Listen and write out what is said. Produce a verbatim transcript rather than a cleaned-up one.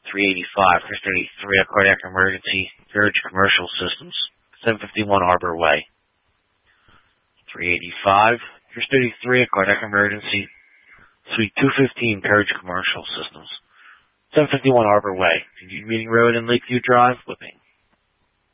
three eighty-five, Chris thirty-three, a cardiac emergency, Carriage Commercial Systems, seven fifty-one Arbor Way. three eighty-five, Chris thirty-three, a cardiac emergency, Suite two fifteen, Carriage Commercial Systems, seven fifty-one Arbor Way, Meeting Road and Lakeview Drive, Whipping.